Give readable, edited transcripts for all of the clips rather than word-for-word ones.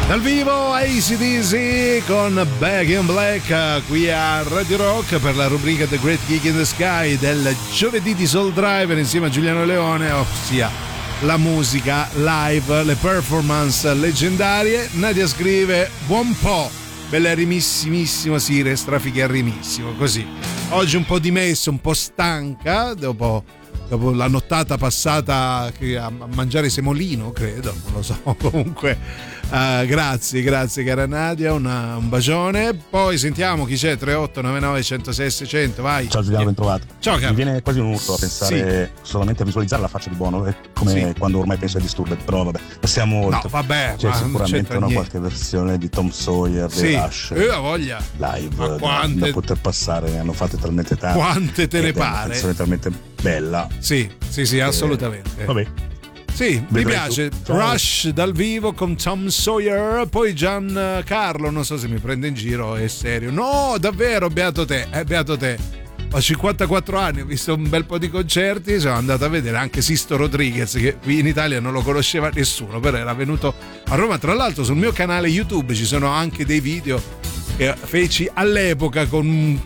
Dal vivo AC/DC con Back in Black qui a Radio Rock per la rubrica The Great Geek in the Sky del giovedì di Soul Driver insieme a Giuliano Leone, ossia la musica live, le performance leggendarie. Nadia scrive: buon po', bellerimissimo, sì, strafigarimissimo, così. Oggi un po' dimesso, un po' stanca dopo la nottata passata a mangiare semolino, credo, non lo so, comunque grazie cara Nadia, un bacione. Poi sentiamo chi c'è. 3899 106 600, vai. Ciao Giuliano, ben trovato. Ciao caro. Mi viene quasi un urto a pensare solamente a visualizzare la faccia di Bono, è come quando ormai penso ai Disturbed, però vabbè, passiamo oltre. No, vabbè, c'è sicuramente una niente. qualche versione di Tom Sawyer di Rush la voglia live da poter passare, ne hanno fatte talmente tante. Quante te ne pare? È una canzone talmente bella. Sì, assolutamente. Vabbè. Sì, mi piace. Ciao. Rush dal vivo con Tom Sawyer. Poi Giancarlo, non so se mi prende in giro, è serio. No, davvero, beato te. Ho 54 anni, ho visto un bel po' di concerti, sono andato a vedere anche Sisto Rodriguez, che qui in Italia non lo conosceva nessuno, però era venuto a Roma. Tra l'altro sul mio canale YouTube ci sono anche dei video che feci all'epoca con un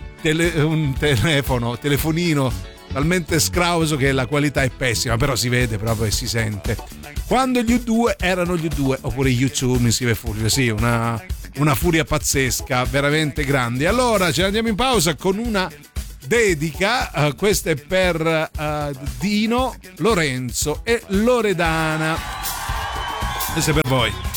telefonino talmente scrauso che la qualità è pessima, però si vede proprio e si sente. Quando gli U2 erano gli U2, oppure U2, mi scrive Fulvio, sì, una furia pazzesca, veramente grande. Allora ce ne andiamo in pausa con una dedica, questa è per Dino, Lorenzo e Loredana. Questo è per voi.